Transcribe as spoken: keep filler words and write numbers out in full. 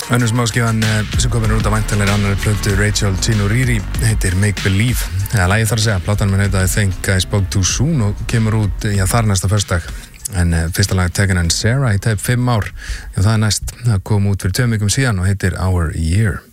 Önnur smáskifan sem komin út af væntanlegri annarri plötu Rachel Chinouriri heitir Make Believe. Eða lagið þarf að segja, platan minn heitir I Think I Spoke Too Soon og kemur út, já, þar næsta föstudag. En uh, fyrsta lag Tegan and Sarah í tæp fimm ár. Já, það er næst. Það kom út fyrir tveim vikum síðan og heitir Our Year.